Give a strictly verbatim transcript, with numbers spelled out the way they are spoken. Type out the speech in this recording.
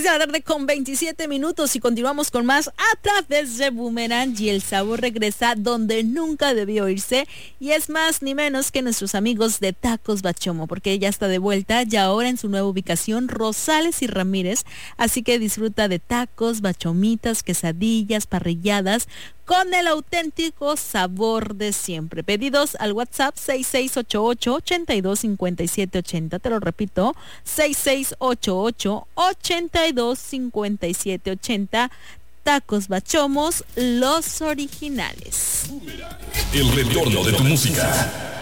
seis de la tarde con veintisiete minutos y continuamos con más a través de Boomerang, y el sabor regresa donde nunca debió irse, y es más ni menos que nuestros amigos de Tacos Bachomo, porque ya está de vuelta ya ahora en su nueva ubicación Rosales y Ramírez, así que disfruta de tacos, bachomitas, quesadillas, parrilladas con el auténtico sabor de siempre. Pedidos al WhatsApp seis seis ocho ocho, ocho dos cinco siete ocho cero. Te lo repito, seis seis ocho ocho, ocho dos cinco siete ocho cero. Tacos Bachomos, los originales. El retorno de tu música.